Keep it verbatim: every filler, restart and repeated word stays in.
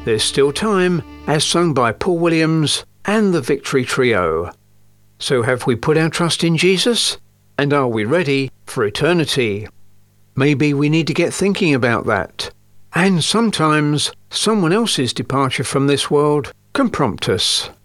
There's Still Time, as sung by Paul Williams and the Victory Trio. So have we put our trust in Jesus? And are we ready for eternity? Maybe we need to get thinking about that. And sometimes someone else's departure from this world can prompt us.